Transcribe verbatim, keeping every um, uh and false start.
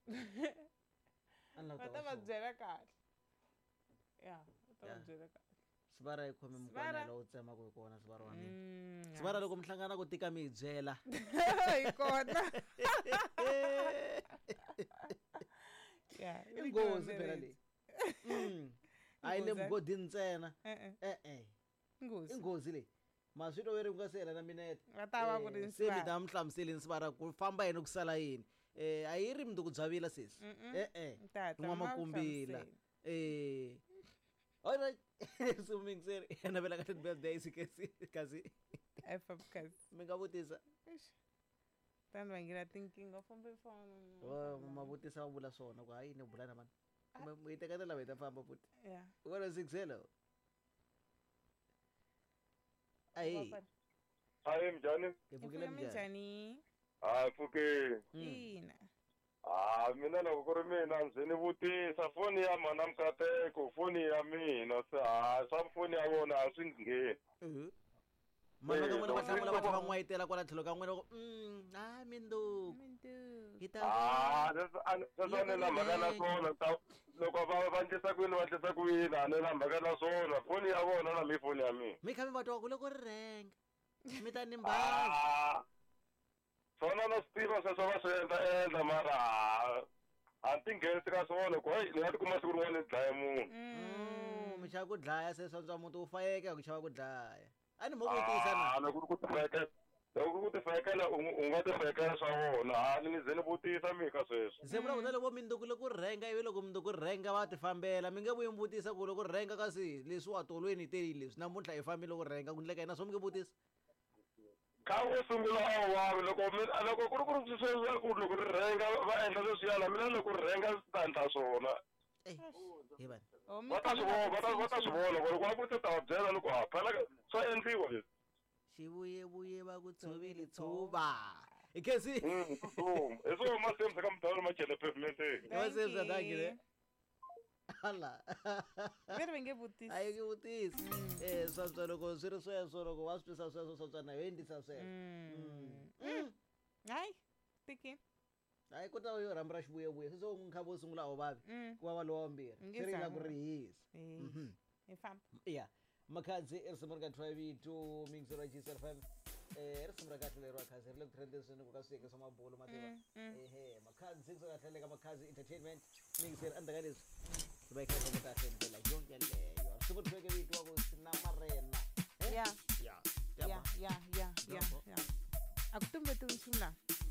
va ta va byela kahle ya va ta va byela kahle Sibara ikhome mkwana lo utsema ku kona Sibara wa mina Mm, Sibara loko mhlangana ku tika mi byela hi kona ya ingozi phela le mm hayi le mgodi ntsena eh eh eh ingozi ingozi le maswito weri ku nga sela na minete va ta va ku ri se mi ta mhlamuseli Sibara ku famba yini ku sala yini eh ayiri mndu ku dzavila sesi eh eh nwa makumbila eh alright assuming sir yana vela ka birthday sikesi kazi ai fabkas mi nga vutisa tan va ngira thinking of fambe phone wa ma vutisa va vula swona ku hayi ni bula na mani mi yi tekatela va ta famba futhi ya u vona sikselo ayi hayi mjani ipfukile njhani njhani hayi pfuke ina ah mina loko ku ri mina ndzi ni vutisa foni ya mana Mkateko foni ya mina se ha swa foni ya vona a swi ngheni mana ka n'wina va hlamula va tlhe va n'wayitela kwala tlhelo ka n'wina ku mm hayi minduku mindu hi ta ah sweswo ni na mhaka na swona loko va va endlisa ku yini va endlisa ku yini a ni na mhaka na swona foni ya vona na mi foni ya mina mi kha mi va twa ku loko ri renga mi ta ni mbazi ah swona na swi tiva sweswo va swi endla endla mara a ti nghenisi ka swona ku hayi ni nga tikuma siku rin'wana ni dlaya munhu mi xava ku dlaya se swantswa muti wu fayeka ku xava ku dlaya a ni mo vutisa na loko ku ti fekela loko ku ti fekela u nga ti fekela swa vona a ni ze ni vutisa mi ka sweswo se vula ku loko minduku loko renga ivi loko minduku renga va ti fambela mi nge vuyi mi vutisa ku loko renga kasi leswi wa tolweni teli leswi namuntlha hi fambi loko renga ku ndleka yina swo mi nge vutisa ka wo sungula a wavi loko loko ku ri ku ri sweswo ku loko ri renga va endla leswiyana mina loko ri renga swi ta endla swona hi vani va ta swi vona va ta va ta swi vona ku loko va vutisa ta va byela loko ha phela swa endliwa leswi xivuyevuye va ku tshovile tshuva hi khesi hi swona masembe ka mudala ma chele pavement masembe dangile hala veri va nge vutisi a yi nge vutisi eh swantswa loko swi ri sweswo loko wa swi twisa sweswo swantswa na yo endlisa sweswo hayi tiki hayi ku ta yo rhamba ra xivuyevuye sweswo u nkha vo sungula a vavi ku va va lowa wambirhi swi ri nga ku rihisa hi famba ya makhadzi i risimu ri ka twenty two mingisi ra G S F M eh risimu ra kahle leri wa khadzi ri le ku trendeni swinene ku ka swiyenge swa mabulu mativa ehe makhadzi ku kahle le ka makhadzi entertainment mingisi ri endla ka leswi hi va hi kha hi famba kahle ndlela yonke leyo risimu ri feke vitiwa ku sina marena ya ya ya ya ya ya ya a ku tumbetiwi nchumu laha